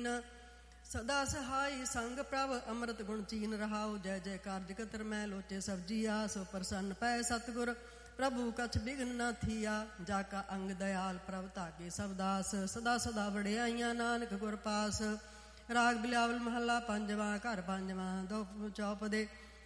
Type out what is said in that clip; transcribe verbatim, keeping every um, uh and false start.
ਲੀਨ। ਸਦਾ ਸਹਾਈ ਸੰਗ ਪ੍ਰਭ ਅੰਮ੍ਰਿਤ ਗੁਣ ਚੀਨ ਰਹਾਉ। ਜੈ ਜੈ ਕਾਰ ਜਗਤ ਮੈਂ ਲੋਚੇ ਸਬਜੀ ਆਸ। ਪ੍ਰਸੰਨ ਪੈ ਸਤਿਗੁਰ ਪ੍ਰਭੂ ਕਛ ਬਿਘਨ ਨਾ ਥੀਆ। ਜਾ ਕਾ ਅੰਗ ਦਇਆਲ ਪ੍ਰਭ ਧਾਗੇ ਸਭ ਦਾਸ। ਸਦਾ ਸਦਾ ਵਡਿਆਈਆਂ ਨਾਨਕ ਗੁਰ ਪਾਸ। ਰਾਗ ਬਿਲਾਵਲ ਮਹੱਲਾ ਪੰਜਵਾਂ। ਘਰ ਪੰਜਵਾਂ। ਦੋ ਚੌਪ ਦੇ